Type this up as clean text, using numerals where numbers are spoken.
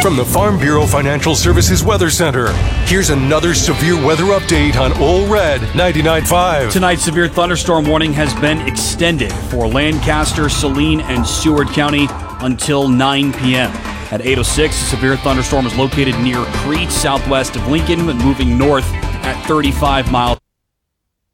From the Farm Bureau Financial Services Weather Center, here's another severe weather update on Ole Red 99.5. Tonight's severe thunderstorm warning has been extended for Lancaster, Saline, and Seward County until 9 p.m. At 8:06, a severe thunderstorm is located near Crete, southwest of Lincoln, moving north at 35 miles